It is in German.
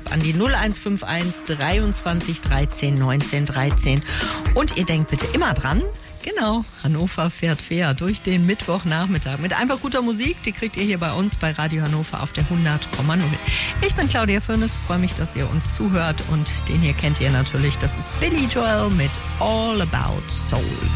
WhatsApp an die 0151 23 13 19 13. Und ihr denkt bitte immer dran, genau, Hannover fährt fair durch den Mittwochnachmittag mit einfach guter Musik. Die kriegt ihr hier bei uns bei Radio Hannover auf der 100,0. Ich bin Claudia Fürnes, freue mich, dass ihr uns zuhört und den hier kennt ihr natürlich. Das ist Billy Joel mit All About Soul.